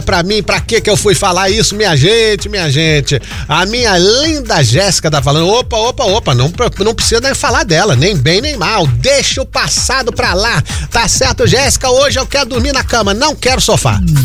pra mim, pra que eu fui falar isso, minha gente. A minha linda Jéssica tá falando, opa, não precisa nem falar dela, nem bem nem mal, deixa o passado pra lá, tá certo, Jéssica? Hoje eu quero dormir na cama, não quero sofá.